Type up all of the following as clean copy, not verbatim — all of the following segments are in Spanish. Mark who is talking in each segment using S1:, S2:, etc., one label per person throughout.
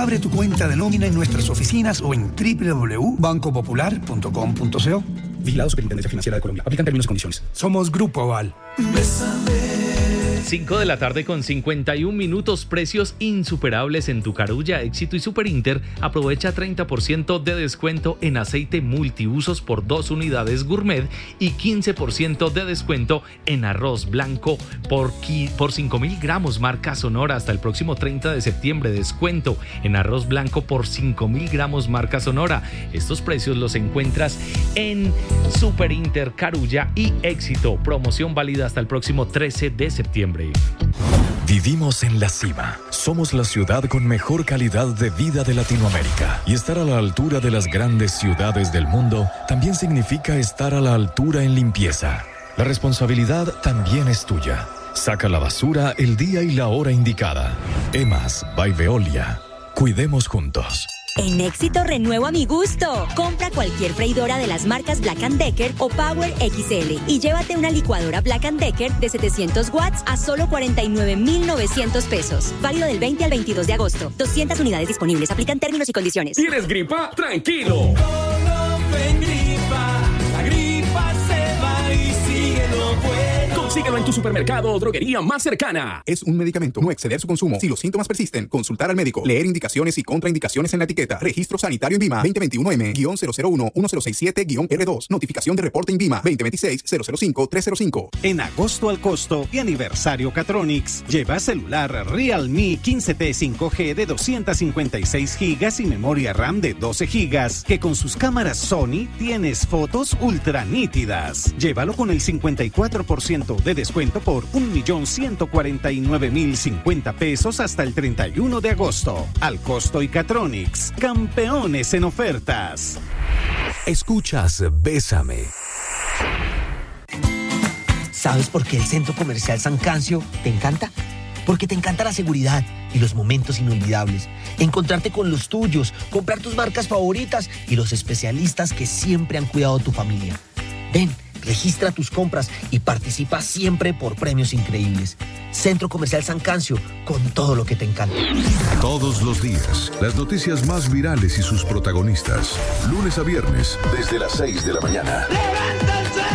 S1: Abre tu cuenta de nómina en nuestras oficinas o en www.bancopopular.com.co.
S2: Vigilado Superintendencia Financiera de Colombia. Aplican términos y condiciones.
S1: Somos Grupo Aval.
S3: 5 de la tarde con 51 minutos. Precios insuperables en tu Carulla, Éxito y Super Inter. Aprovecha 30% de descuento en aceite multiusos por 2 unidades gourmet y 15% de descuento en arroz blanco por 5.000 gramos marca Sonora hasta el próximo 30 de septiembre. Descuento en arroz blanco por 5.000 gramos marca Sonora. Estos precios los encuentras en Super Inter, Carulla y Éxito. Promoción válida hasta el próximo 13 de septiembre.
S4: Vivimos en la cima. Somos la ciudad con mejor calidad de vida de Latinoamérica. Y estar a la altura de las grandes ciudades del mundo también significa estar a la altura en limpieza. La responsabilidad también es tuya. Saca la basura el día y la hora indicada. EMAS by Veolia. Cuidemos juntos.
S5: En Éxito renuevo a mi gusto. Compra cualquier freidora de las marcas Black & Decker o Power XL y llévate una licuadora Black & Decker de 700 watts a solo 49,900 pesos. Válido del 20 al 22 de agosto. 200 unidades disponibles. Aplican términos y condiciones.
S6: ¿Tienes gripa? ¡Tranquilo! Colofen Gripa. La gripa se va y sigue lo bueno. Consíguelo en tu supermercado o droguería más cercana.
S7: Es un medicamento. No exceder su consumo. Si los síntomas persisten, consultar al médico. Leer indicaciones y contraindicaciones en la etiqueta. Registro Sanitario INVIMA 2021M-001-1067-R2. Notificación de reporte INVIMA 2026-005-305.
S8: En agosto al costo y aniversario Catronics, lleva celular Realme 15T 5G de 256 GB y memoria RAM de 12 GB, que con sus cámaras Sony tienes fotos ultra nítidas. Llévalo con el 54% de descuento por 1.149.050 pesos hasta el 31 de agosto. Al costo y Catronics, campeones en ofertas.
S9: Escuchas Bésame.
S10: ¿Sabes por qué el Centro Comercial San Cancio te encanta? Porque te encanta la seguridad y los momentos inolvidables. Encontrarte con los tuyos, comprar tus marcas favoritas y los especialistas que siempre han cuidado tu familia. Ven, registra tus compras y participa siempre por premios increíbles. Centro Comercial San Cancio, con todo lo que te encanta.
S11: Todos los días, las noticias más virales y sus protagonistas. Lunes a viernes, desde las 6 de la mañana. ¡Levántense!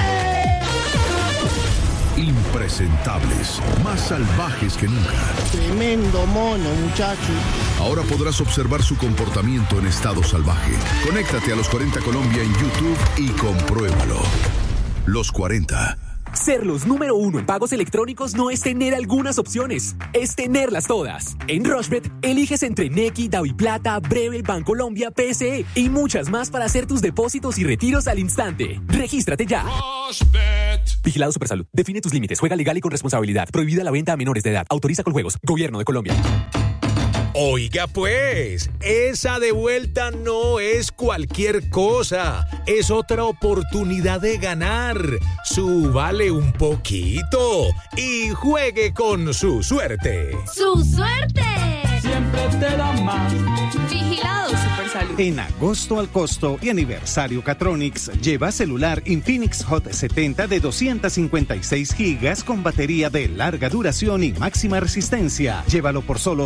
S11: Impresentables, más salvajes que nunca.
S12: Tremendo mono, muchacho.
S11: Ahora podrás observar su comportamiento en estado salvaje. Conéctate a Los 40 Colombia en YouTube y compruébalo. Los 40.
S6: Ser los número 1 en pagos electrónicos no es tener algunas opciones, es tenerlas todas. En Rushbet, eliges entre Nequi, DaviPlata, Breve, Bancolombia, PSE y muchas más para hacer tus depósitos y retiros al instante. ¡Regístrate ya! Rushbet. Vigilado Supersalud. Define tus límites. Juega legal y con responsabilidad. Prohibida la venta a menores de edad. Autoriza con juegos. Gobierno de Colombia.
S13: Oiga pues, esa de vuelta no es cualquier cosa, es otra oportunidad de ganar. Súbale un poquito y juegue con su suerte.
S14: ¡Su suerte!
S6: Siempre te da más.
S14: Vigilado Supersalud.
S8: En agosto al costo y aniversario Catronics, lleva celular Infinix Hot 70 de 256 GB con batería de larga duración y máxima resistencia. Llévalo por solo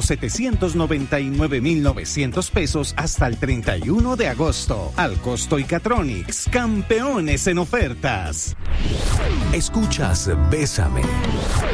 S8: 799.900 pesos hasta el 31 de agosto. Al costo y Catronics, campeones en ofertas.
S9: Escuchas Bésame.